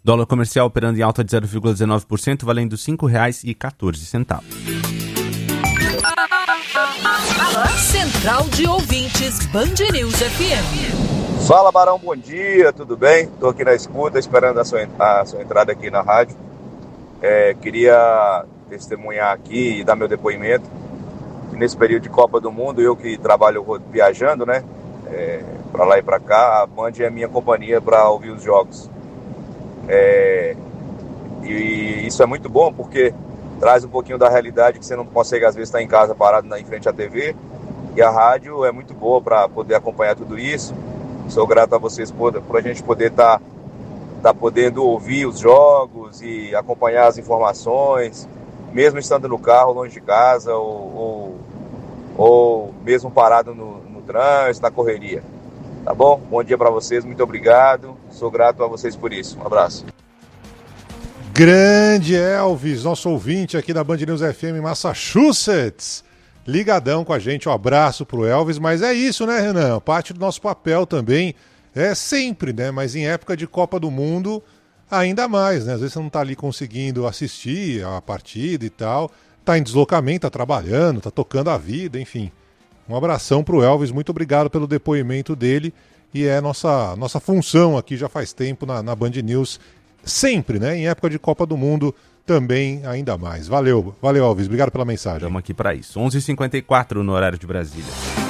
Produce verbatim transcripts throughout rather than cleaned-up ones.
Dólar comercial operando em alta de zero vírgula dezenove por cento, valendo cinco reais e quatorze centavos. Central de Ouvintes, Band News F M. Fala, Barão, bom dia, tudo bem? Estou aqui na escuta, esperando a sua, a sua entrada aqui na rádio. É, queria testemunhar aqui e dar meu depoimento. Que nesse período de Copa do Mundo, eu que trabalho viajando, né? É, para lá e para cá, a Band é a minha companhia para ouvir os jogos. É, e isso é muito bom porque traz um pouquinho da realidade que você não consegue às vezes estar em casa parado na, em frente à T V, e a rádio é muito boa para poder acompanhar tudo isso. Sou grato a vocês por, por a gente poder estar tá, tá podendo ouvir os jogos e acompanhar as informações, mesmo estando no carro, longe de casa, ou, ou, ou mesmo parado no, no trânsito, na correria. Tá bom? Bom dia para vocês, muito obrigado. Sou grato a vocês por isso. Um abraço. Grande Elvis, nosso ouvinte aqui da Band News F M Massachusetts, ligadão com a gente, um abraço pro Elvis, mas é isso, né, Renan? Parte do nosso papel também é sempre, né, mas em época de Copa do Mundo ainda mais, né, às vezes você não tá ali conseguindo assistir a partida e tal, tá em deslocamento, tá trabalhando, tá tocando a vida, enfim. Um abração pro Elvis, muito obrigado pelo depoimento dele, e é nossa, nossa função aqui já faz tempo na, na Band News. Sempre, né? Em época de Copa do Mundo, também ainda mais. Valeu, valeu, Alves. Obrigado pela mensagem. Estamos aqui para isso. onze e cinquenta e quatro no horário de Brasília.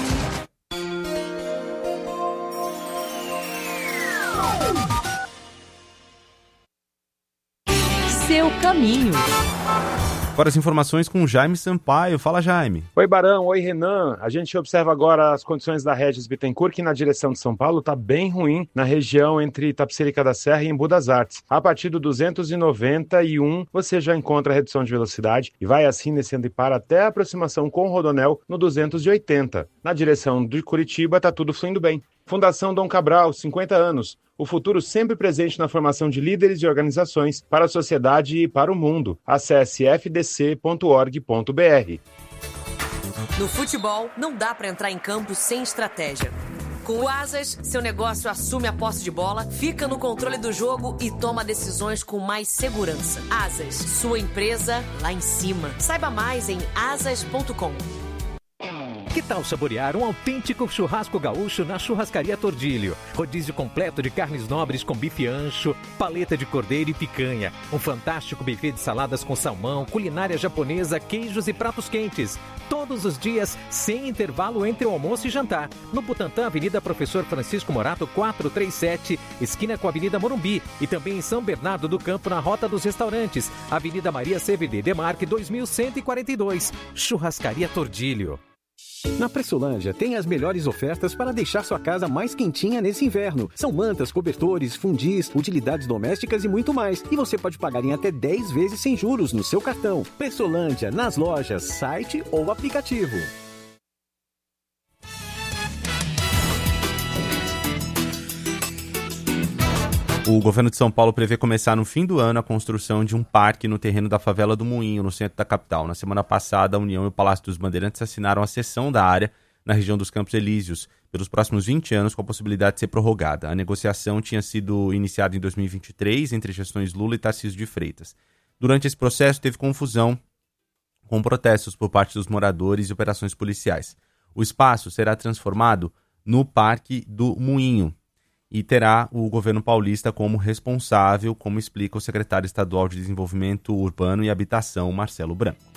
Seu caminho. Agora as informações com o Jaime Sampaio. Fala, Jaime. Oi, Barão. Oi, Renan. A gente observa agora as condições da Regis Bittencourt, que na direção de São Paulo está bem ruim, na região entre Itapecerica da Serra e Embu das Artes. A partir do duzentos e noventa e um, você já encontra a redução de velocidade e vai assim descendo e para até a aproximação com o Rodonel no duzentos e oitenta. Na direção de Curitiba está tudo fluindo bem. Fundação Dom Cabral, cinquenta anos. O futuro sempre presente na formação de líderes e organizações para a sociedade e para o mundo. Acesse f d c ponto org ponto b r. No futebol, não dá para entrar em campo sem estratégia. Com o Asas, seu negócio assume a posse de bola, fica no controle do jogo e toma decisões com mais segurança. Asas, sua empresa lá em cima. Saiba mais em asas ponto com. Que tal saborear um autêntico churrasco gaúcho na Churrascaria Tordilho? Rodízio completo de carnes nobres com bife ancho, paleta de cordeiro e picanha. Um fantástico buffet de saladas com salmão, culinária japonesa, queijos e pratos quentes. Todos os dias, sem intervalo entre o almoço e jantar. No Butantã, Avenida Professor Francisco Morato, quatrocentos e trinta e sete, esquina com a Avenida Morumbi. E também em São Bernardo do Campo, na Rota dos Restaurantes. Avenida Maria C V D Demarque, dois mil cento e quarenta e dois. Churrascaria Tordilho. Na Pressolândia tem as melhores ofertas para deixar sua casa mais quentinha nesse inverno. São mantas, cobertores, fundis, utilidades domésticas e muito mais. E você pode pagar em até dez vezes sem juros no seu cartão. Pressolândia, nas lojas, site ou aplicativo. O governo de São Paulo prevê começar no fim do ano a construção de um parque no terreno da favela do Moinho, no centro da capital. Na semana passada, a União e o Palácio dos Bandeirantes assinaram a cessão da área na região dos Campos Elíseos pelos próximos vinte anos, com a possibilidade de ser prorrogada. A negociação tinha sido iniciada em dois mil e vinte e três entre gestões Lula e Tarcísio de Freitas. Durante esse processo, teve confusão com protestos por parte dos moradores e operações policiais. O espaço será transformado no Parque do Moinho e terá o governo paulista como responsável, como explica o secretário estadual de Desenvolvimento Urbano e Habitação, Marcelo Branco.